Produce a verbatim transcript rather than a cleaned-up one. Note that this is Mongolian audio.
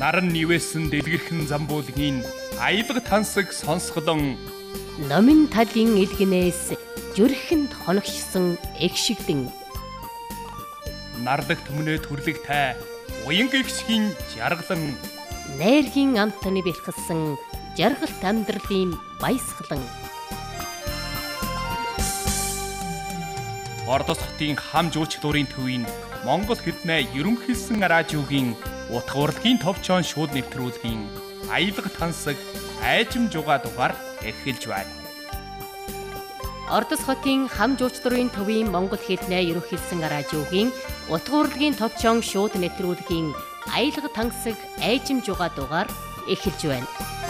наран нивээсэн дэлгэрхэн замбуулгийн аялга тансаг сонсголон номин талын илгэнээс зүрхэнд хоногшсон эгшигдэн нарлаг төмнөө төрлөг тай уян гихсхийн жаргалан найргийн амтны бэлхсэн жаргалт амьдралын баясгалан Ордос хотын хам жуулчлуурын төвийн Монгол хэднээ ерөнхийлсөн радиогийн утга урлагийн товчоон шууд нэвтрүүлгийн аялга тансаг айжим жугаа дугаар эхэлж байна. Ордос хотын хам жуулчлуурын төвийн Монгол хэднээ ерөнхийлсөн радиогийн утга урлагийн товчоон шууд нэвтрүүлгийн аялга тансаг айжим жугаа дугаар эхэлж байна.